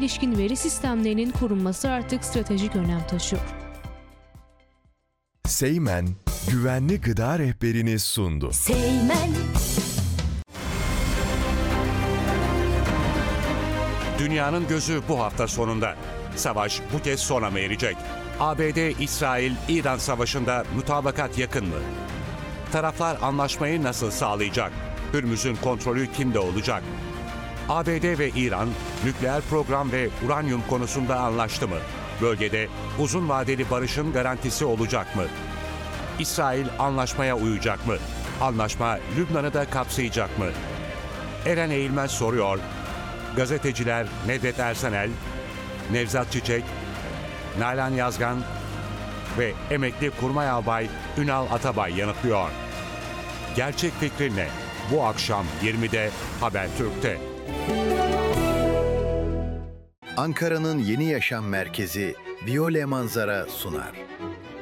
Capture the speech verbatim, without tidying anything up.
ilişkin veri sistemlerinin korunması artık stratejik önem taşıyor. Seymen, güvenli gıda rehberini sundu. Seymen. Dünyanın gözü bu hafta sonunda. Savaş bu kez sona mı erecek? A B D-İsrail-İran savaşında mutabakat yakın mı? Taraflar anlaşmayı nasıl sağlayacak? Hürmüz'ün kontrolü kimde olacak? A B D ve İran, nükleer program ve uranyum konusunda anlaştı mı? Bölgede uzun vadeli barışın garantisi olacak mı? İsrail anlaşmaya uyacak mı? Anlaşma Lübnan'ı da kapsayacak mı? Eren Eğilmez soruyor. Gazeteciler Nedret Ersenel, Nevzat Çiçek, Nalan Yazgan ve emekli kurmay albay Ünal Atabay yanıtlıyor. Gerçek fikri ne? Bu akşam yirmide Habertürk'te. Ankara'nın yeni yaşam merkezi Viyole Manzara sunar.